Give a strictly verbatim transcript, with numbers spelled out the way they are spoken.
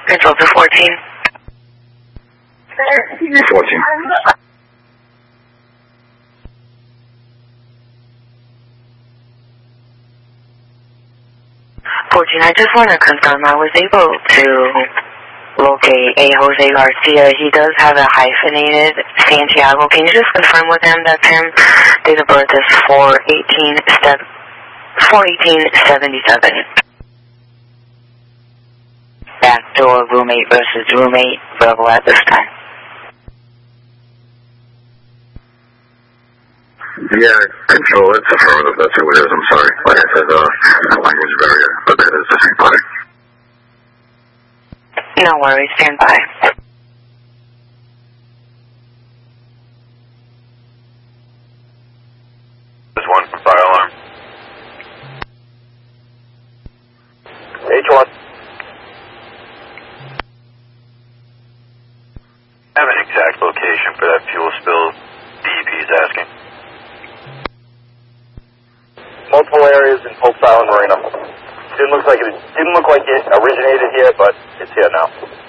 Control to fourteen. fourteen. fourteen, I just want to confirm I was able to locate a Jose Garcia. He does have a hyphenated Santiago. Can you just confirm with him that's him? Date of birth is four eighteen seventy-seven. Backdoor roommate versus roommate, verbal at this time. Yeah, control, it's affirmative, that's who it is, I'm sorry. Like I said, uh, language barrier, but that is the same party. No worries, stand by. There's one for fire alarm. H one. I have an exact location for that fuel spill D E P is asking. Multiple areas in Pope's Island Marina. Didn't look like it didn't look like it originated here, but it's here now.